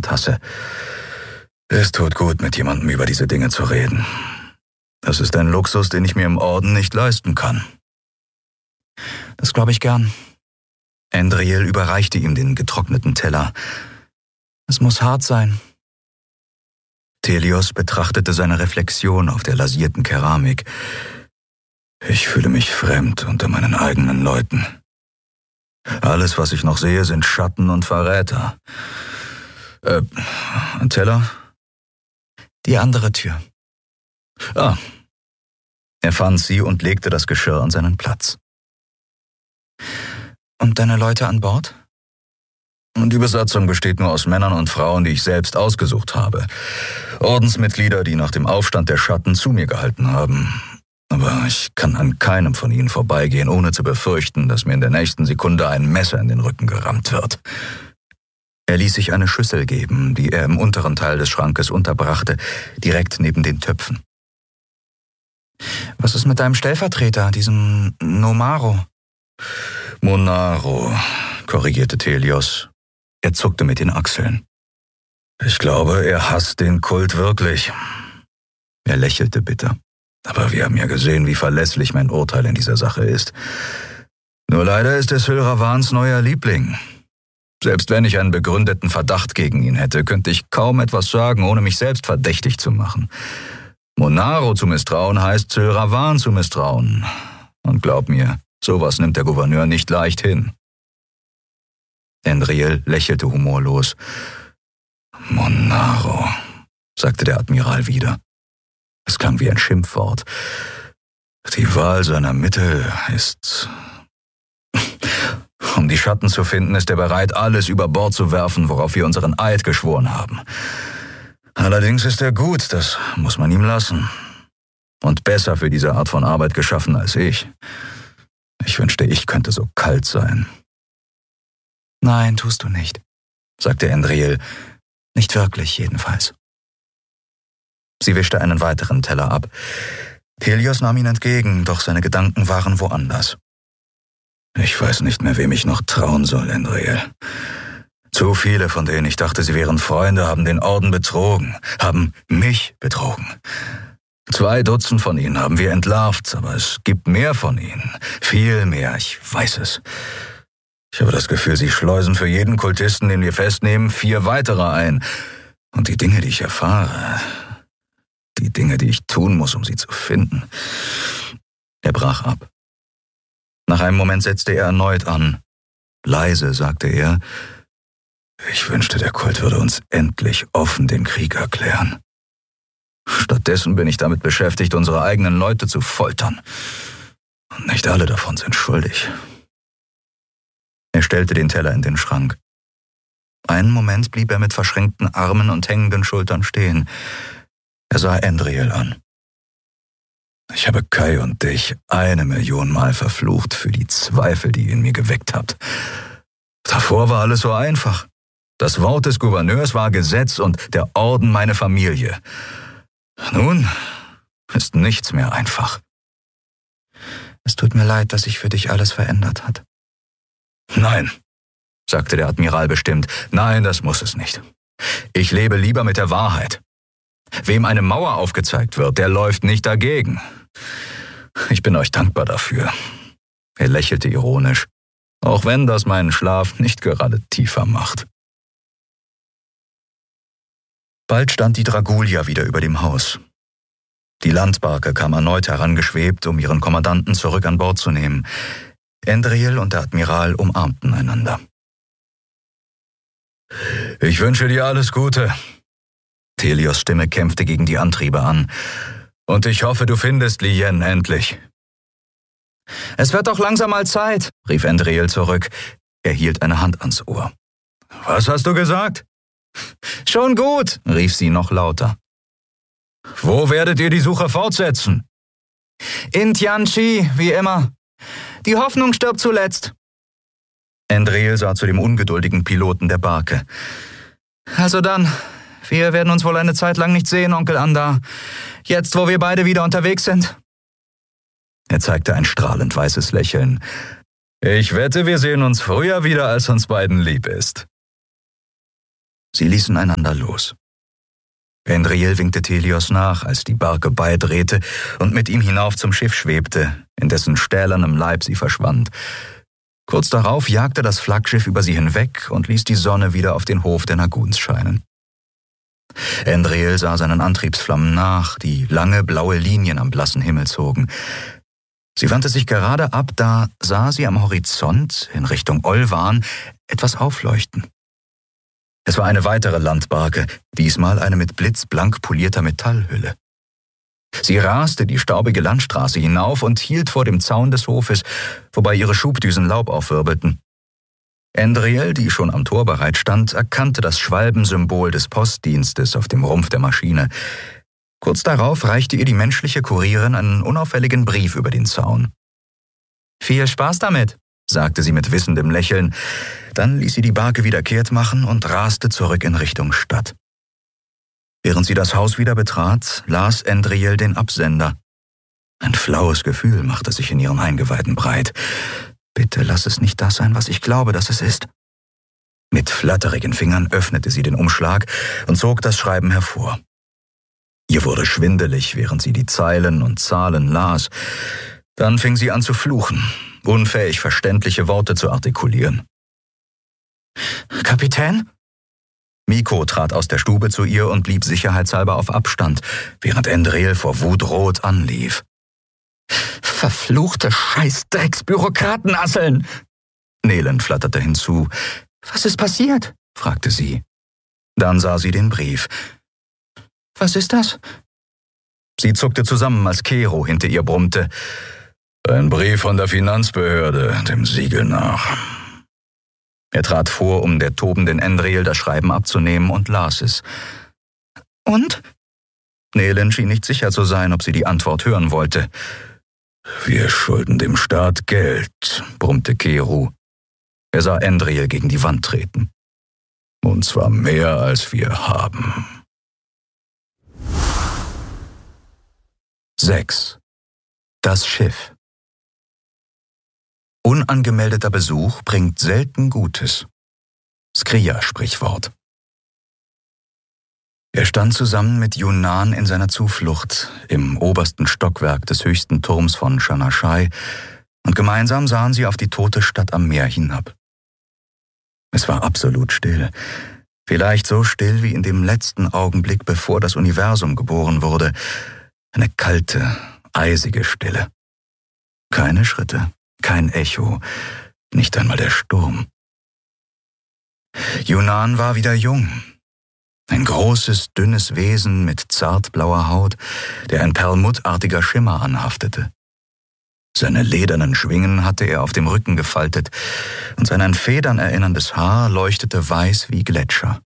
Tasse. Es tut gut, mit jemandem über diese Dinge zu reden. Das ist ein Luxus, den ich mir im Orden nicht leisten kann. Das glaube ich gern. Andriel überreichte ihm den getrockneten Teller. Es muss hart sein. Thelios betrachtete seine Reflexion auf der lasierten Keramik. Ich fühle mich fremd unter meinen eigenen Leuten. Alles, was ich noch sehe, sind Schatten und Verräter. Ein Teller? Die andere Tür. Ah. Er fand sie und legte das Geschirr an seinen Platz. Und deine Leute an Bord? Die Besatzung besteht nur aus Männern und Frauen, die ich selbst ausgesucht habe. Ordensmitglieder, die nach dem Aufstand der Schatten zu mir gehalten haben. Aber ich kann an keinem von ihnen vorbeigehen, ohne zu befürchten, dass mir in der nächsten Sekunde ein Messer in den Rücken gerammt wird. Er ließ sich eine Schüssel geben, die er im unteren Teil des Schrankes unterbrachte, direkt neben den Töpfen. Was ist mit deinem Stellvertreter, diesem Nomaro? Monaro, korrigierte Thelios. Er zuckte mit den Achseln. Ich glaube, er hasst den Kult wirklich. Er lächelte bitter. Aber wir haben ja gesehen, wie verlässlich mein Urteil in dieser Sache ist. Nur leider ist er Syl Ravans neuer Liebling. Selbst wenn ich einen begründeten Verdacht gegen ihn hätte, könnte ich kaum etwas sagen, ohne mich selbst verdächtig zu machen. Monaro zu misstrauen heißt, Syl Ravan zu misstrauen. Und glaub mir, sowas nimmt der Gouverneur nicht leicht hin. Andriel lächelte humorlos. Monaro, sagte der Admiral wieder. Es klang wie ein Schimpfwort. Die Wahl seiner Mittel ist... Um die Schatten zu finden, ist er bereit, alles über Bord zu werfen, worauf wir unseren Eid geschworen haben. Allerdings ist er gut, das muss man ihm lassen. Und besser für diese Art von Arbeit geschaffen als ich. Ich wünschte, ich könnte so kalt sein. Nein, tust du nicht, sagte Andriel. Nicht wirklich, jedenfalls. Sie wischte einen weiteren Teller ab. Thelios nahm ihn entgegen, doch seine Gedanken waren woanders. Ich weiß nicht mehr, wem ich noch trauen soll, Andriel. Zu viele, von denen ich dachte, sie wären Freunde, haben den Orden betrogen, haben mich betrogen. 2 Dutzend von ihnen haben wir entlarvt, aber es gibt mehr von ihnen. Viel mehr, ich weiß es. Ich habe das Gefühl, sie schleusen für jeden Kultisten, den wir festnehmen, 4 weitere ein. Und die Dinge, die ich erfahre, die Dinge, die ich tun muss, um sie zu finden. Er brach ab. Nach einem Moment setzte er erneut an. Leise sagte er, ich wünschte, der Kult würde uns endlich offen den Krieg erklären. Stattdessen bin ich damit beschäftigt, unsere eigenen Leute zu foltern. Und nicht alle davon sind schuldig. Er stellte den Teller in den Schrank. Einen Moment blieb er mit verschränkten Armen und hängenden Schultern stehen. Er sah Andriel an. Ich habe Kai und dich 1 Million Mal verflucht für die Zweifel, die ihr in mir geweckt habt. Davor war alles so einfach. Das Wort des Gouverneurs war Gesetz und der Orden meine Familie. Nun ist nichts mehr einfach. Es tut mir leid, dass sich für dich alles verändert hat. Nein, sagte der Admiral bestimmt. Nein, das muss es nicht. Ich lebe lieber mit der Wahrheit. Wem eine Mauer aufgezeigt wird, der läuft nicht dagegen. Ich bin euch dankbar dafür. Er lächelte ironisch, auch wenn das meinen Schlaf nicht gerade tiefer macht. Bald stand die Dragulia wieder über dem Haus. Die Landbarke kam erneut herangeschwebt, um ihren Kommandanten zurück an Bord zu nehmen. Andriel und der Admiral umarmten einander. Ich wünsche dir alles Gute. Thelios' Stimme kämpfte gegen die Antriebe an. Und ich hoffe, du findest Lien endlich. Es wird doch langsam mal Zeit, rief Andriel zurück. Er hielt eine Hand ans Ohr. Was hast du gesagt? Schon gut, rief sie noch lauter. Wo werdet ihr die Suche fortsetzen? In Tianchi, wie immer. Die Hoffnung stirbt zuletzt. Andriel sah zu dem ungeduldigen Piloten der Barke. Also dann, wir werden uns wohl eine Zeit lang nicht sehen, Onkel Andar. Jetzt, wo wir beide wieder unterwegs sind. Er zeigte ein strahlend weißes Lächeln. Ich wette, wir sehen uns früher wieder, als uns beiden lieb ist. Sie ließen einander los. Endriel winkte Thelios nach, als die Barke beidrehte und mit ihm hinauf zum Schiff schwebte, in dessen stählernem Leib sie verschwand. Kurz darauf jagte das Flaggschiff über sie hinweg und ließ die Sonne wieder auf den Hof der Naguns scheinen. Endriel sah seinen Antriebsflammen nach, die lange blaue Linien am blassen Himmel zogen. Sie wandte sich gerade ab, da sah sie am Horizont in Richtung Olvan etwas aufleuchten. Es war eine weitere Landbarke, diesmal eine mit blitzblank polierter Metallhülle. Sie raste die staubige Landstraße hinauf und hielt vor dem Zaun des Hofes, wobei ihre Schubdüsen Laub aufwirbelten. Endriel, die schon am Tor bereit stand, erkannte das Schwalbensymbol des Postdienstes auf dem Rumpf der Maschine. Kurz darauf reichte ihr die menschliche Kurierin einen unauffälligen Brief über den Zaun. »Viel Spaß damit«, sagte sie mit wissendem Lächeln. Dann ließ sie die Barke wieder kehrt machen und raste zurück in Richtung Stadt. Während sie das Haus wieder betrat, las Endriel den Absender. Ein flaues Gefühl machte sich in ihren Eingeweiden breit. »Bitte lass es nicht das sein, was ich glaube, dass es ist.« Mit flatterigen Fingern öffnete sie den Umschlag und zog das Schreiben hervor. Ihr wurde schwindelig, während sie die Zeilen und Zahlen las. Dann fing sie an zu fluchen, unfähig, verständliche Worte zu artikulieren. »Kapitän?« Miko trat aus der Stube zu ihr und blieb sicherheitshalber auf Abstand, während Endriel vor Wut rot anlief. »Verfluchte Scheißdrecksbürokratenasseln!« Nelen flatterte hinzu. »Was ist passiert?« fragte sie. Dann sah sie den Brief. »Was ist das?« Sie zuckte zusammen, als Kero hinter ihr brummte. »Ein Brief von der Finanzbehörde, dem Siegel nach.« Er trat vor, um der tobenden Endriel das Schreiben abzunehmen, und las es. »Und?« Nelen schien nicht sicher zu sein, ob sie die Antwort hören wollte. »Wir schulden dem Staat Geld«, brummte Kero. Er sah Endriel gegen die Wand treten. »Und zwar mehr, als wir haben.« 6. Das Schiff. Unangemeldeter Besuch bringt selten Gutes. Skria-Sprichwort. Er stand zusammen mit Yunan in seiner Zuflucht im obersten Stockwerk des höchsten Turms von Shanashai, und gemeinsam sahen sie auf die tote Stadt am Meer hinab. Es war absolut still, vielleicht so still wie in dem letzten Augenblick, bevor das Universum geboren wurde. Eine kalte, eisige Stille. Keine Schritte, kein Echo, nicht einmal der Sturm. Yunan war wieder jung. Ein großes, dünnes Wesen mit zartblauer Haut, der ein perlmuttartiger Schimmer anhaftete. Seine ledernen Schwingen hatte er auf dem Rücken gefaltet, und sein an Federn erinnerndes Haar leuchtete weiß wie Gletscher.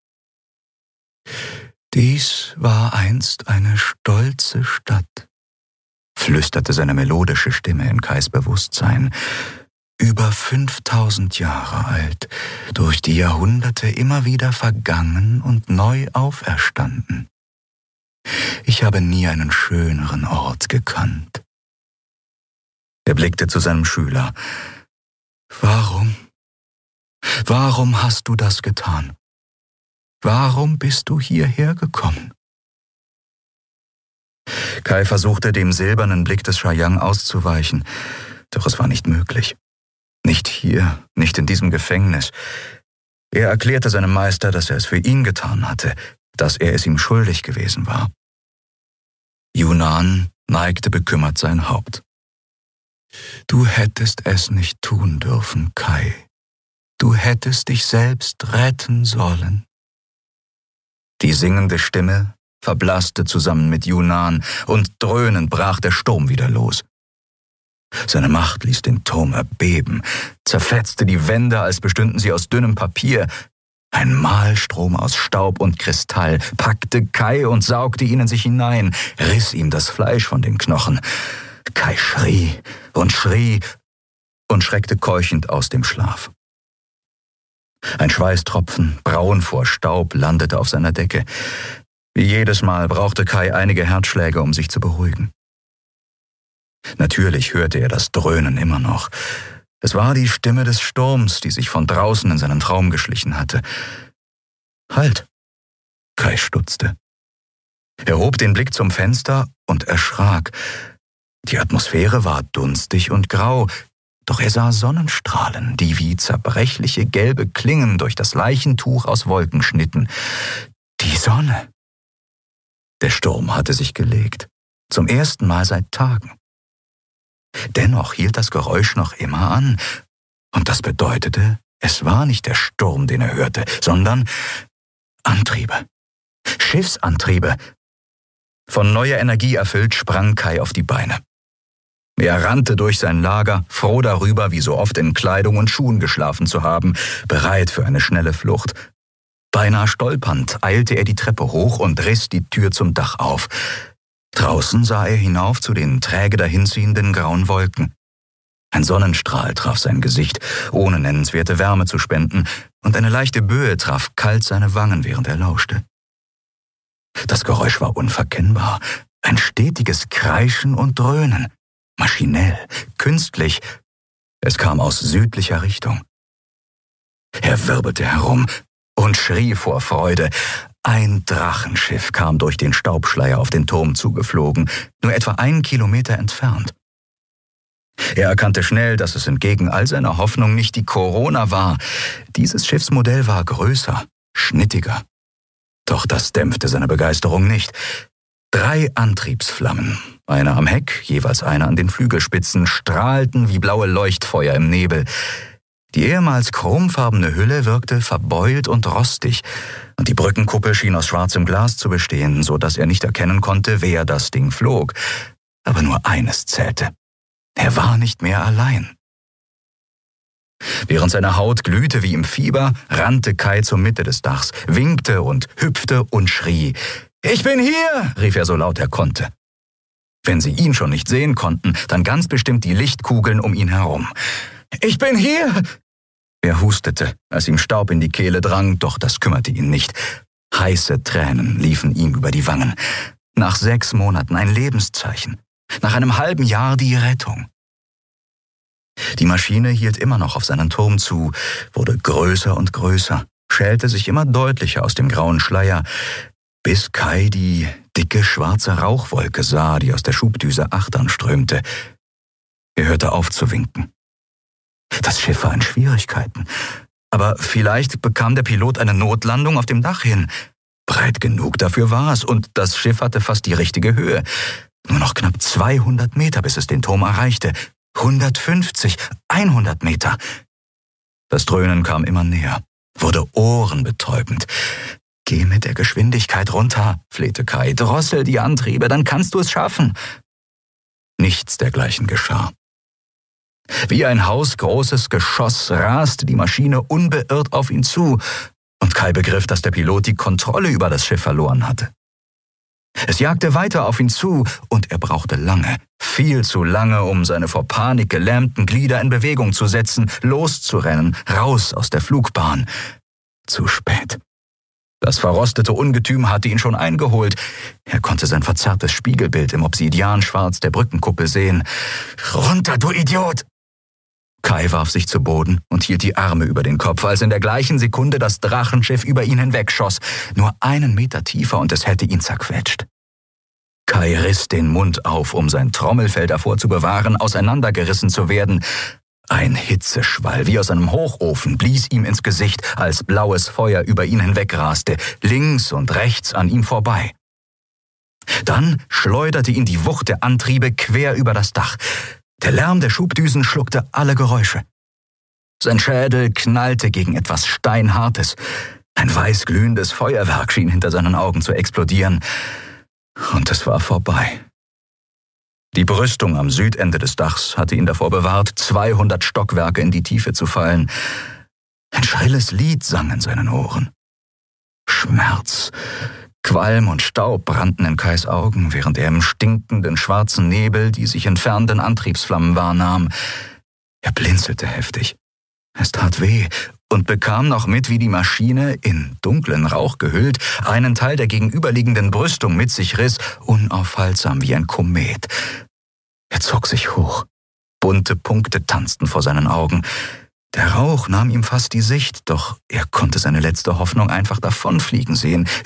»Dies war einst eine stolze Stadt«, flüsterte seine melodische Stimme in Kais Bewusstsein. »Über 5000 Jahre alt, durch die Jahrhunderte immer wieder vergangen und neu auferstanden. Ich habe nie einen schöneren Ort gekannt.« Er blickte zu seinem Schüler. Warum hast du das getan? Warum bist du hierher gekommen?« Kai versuchte, dem silbernen Blick des Shayang auszuweichen, doch es war nicht möglich. Nicht hier, nicht in diesem Gefängnis. Er erklärte seinem Meister, dass er es für ihn getan hatte, dass er es ihm schuldig gewesen war. Yunan neigte bekümmert sein Haupt. »Du hättest es nicht tun dürfen, Kai. Du hättest dich selbst retten sollen.« Die singende Stimme verblasste zusammen mit Yunan, und dröhnend brach der Sturm wieder los. Seine Macht ließ den Turm erbeben, zerfetzte die Wände, als bestünden sie aus dünnem Papier. Ein Mahlstrom aus Staub und Kristall packte Kai und saugte ihn in sich hinein, riss ihm das Fleisch von den Knochen. Kai schrie und schreckte keuchend aus dem Schlaf. Ein Schweißtropfen, braun vor Staub, landete auf seiner Decke. Wie jedes Mal brauchte Kai einige Herzschläge, um sich zu beruhigen. Natürlich hörte er das Dröhnen immer noch. Es war die Stimme des Sturms, die sich von draußen in seinen Traum geschlichen hatte. Halt! Kai stutzte. Er hob den Blick zum Fenster und erschrak. Die Atmosphäre war dunstig und grau, doch er sah Sonnenstrahlen, die wie zerbrechliche gelbe Klingen durch das Leichentuch aus Wolken schnitten. Die Sonne! Der Sturm hatte sich gelegt, zum ersten Mal seit Tagen. Dennoch hielt das Geräusch noch immer an, und das bedeutete, es war nicht der Sturm, den er hörte, sondern Antriebe. Schiffsantriebe. Von neuer Energie erfüllt sprang Kai auf die Beine. Er rannte durch sein Lager, froh darüber, wie so oft in Kleidung und Schuhen geschlafen zu haben, bereit für eine schnelle Flucht. Beinahe stolpernd eilte er die Treppe hoch und riss die Tür zum Dach auf. Draußen sah er hinauf zu den träge dahinziehenden grauen Wolken. Ein Sonnenstrahl traf sein Gesicht, ohne nennenswerte Wärme zu spenden, und eine leichte Böe traf kalt seine Wangen, während er lauschte. Das Geräusch war unverkennbar, ein stetiges Kreischen und Dröhnen. Maschinell, künstlich. Es kam aus südlicher Richtung. Er wirbelte herum und schrie vor Freude. Ein Drachenschiff kam durch den Staubschleier auf den Turm zugeflogen, nur etwa 1 Kilometer entfernt. Er erkannte schnell, dass es entgegen all seiner Hoffnung nicht die Corona war. Dieses Schiffsmodell war größer, schnittiger. Doch das dämpfte seine Begeisterung nicht. 3 Antriebsflammen, eine am Heck, jeweils eine an den Flügelspitzen, strahlten wie blaue Leuchtfeuer im Nebel. Die ehemals chromfarbene Hülle wirkte verbeult und rostig, und die Brückenkuppel schien aus schwarzem Glas zu bestehen, so dass er nicht erkennen konnte, wer das Ding flog. Aber nur eines zählte. Er war nicht mehr allein. Während seine Haut glühte wie im Fieber, rannte Kai zur Mitte des Dachs, winkte und hüpfte und schrie. »Ich bin hier!« rief er so laut er konnte. Wenn sie ihn schon nicht sehen konnten, dann ganz bestimmt die Lichtkugeln um ihn herum. »Ich bin hier!« Er hustete, als ihm Staub in die Kehle drang, doch das kümmerte ihn nicht. Heiße Tränen liefen ihm über die Wangen. Nach 6 Monaten ein Lebenszeichen. Nach einem halben Jahr die Rettung. Die Maschine hielt immer noch auf seinen Turm zu, wurde größer und größer, schälte sich immer deutlicher aus dem grauen Schleier, bis Kai die dicke schwarze Rauchwolke sah, die aus der Schubdüse Achtern strömte. Er hörte auf zu winken. Das Schiff war in Schwierigkeiten, aber vielleicht bekam der Pilot eine Notlandung auf dem Dach hin. Breit genug dafür war es, und das Schiff hatte fast die richtige Höhe. Nur noch knapp 200 Meter, bis es den Turm erreichte. 150, 100 Meter. Das Dröhnen kam immer näher, wurde ohrenbetäubend. »Geh mit der Geschwindigkeit runter«, flehte Kai. »Drossel die Antriebe, dann kannst du es schaffen.« Nichts dergleichen geschah. Wie ein hausgroßes Geschoss raste die Maschine unbeirrt auf ihn zu, und Kai begriff, dass der Pilot die Kontrolle über das Schiff verloren hatte. Es jagte weiter auf ihn zu, und er brauchte lange, viel zu lange, um seine vor Panik gelähmten Glieder in Bewegung zu setzen, loszurennen, raus aus der Flugbahn. Zu spät. Das verrostete Ungetüm hatte ihn schon eingeholt. Er konnte sein verzerrtes Spiegelbild im Obsidianschwarz der Brückenkuppel sehen. »Runter, du Idiot!« Kai warf sich zu Boden und hielt die Arme über den Kopf, als in der gleichen Sekunde das Drachenschiff über ihn hinwegschoss, nur 1 Meter tiefer, und es hätte ihn zerquetscht. Kai riss den Mund auf, um sein Trommelfell davor zu bewahren, auseinandergerissen zu werden. Ein Hitzeschwall wie aus einem Hochofen blies ihm ins Gesicht, als blaues Feuer über ihn hinwegraste, links und rechts an ihm vorbei. Dann schleuderte ihn die Wucht der Antriebe quer über das Dach. Der Lärm der Schubdüsen schluckte alle Geräusche. Sein Schädel knallte gegen etwas Steinhartes. Ein weißglühendes Feuerwerk schien hinter seinen Augen zu explodieren. Und es war vorbei. Die Brüstung am Südende des Dachs hatte ihn davor bewahrt, 200 Stockwerke in die Tiefe zu fallen. Ein schrilles Lied sang in seinen Ohren. Schmerz, Qualm und Staub brannten in Kais Augen, während er im stinkenden schwarzen Nebel die sich entfernenden Antriebsflammen wahrnahm. Er blinzelte heftig. Es tat weh und bekam noch mit, wie die Maschine, in dunklen Rauch gehüllt, einen Teil der gegenüberliegenden Brüstung mit sich riss, unaufhaltsam wie ein Komet. Er zog sich hoch. Bunte Punkte tanzten vor seinen Augen. Der Rauch nahm ihm fast die Sicht, doch er konnte seine letzte Hoffnung einfach davonfliegen sehen,